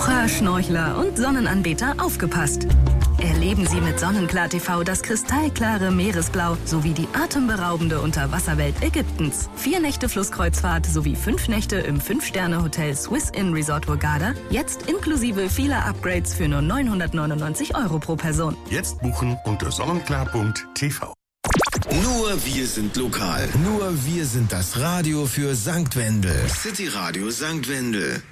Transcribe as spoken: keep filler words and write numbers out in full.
Taucher, Schnorchler und Sonnenanbeter aufgepasst. Erleben Sie mit Sonnenklar T V das kristallklare Meeresblau sowie die atemberaubende Unterwasserwelt Ägyptens. Vier Nächte Flusskreuzfahrt sowie fünf Nächte im Fünf-Sterne-Hotel Swiss Inn Resort Hurghada. Jetzt inklusive vieler Upgrades für nur neunhundertneunundneunzig Euro pro Person. Jetzt buchen unter sonnenklar punkt t v. Nur wir sind lokal. Nur wir sind das Radio für Sankt Wendel. City Radio Sankt Wendel.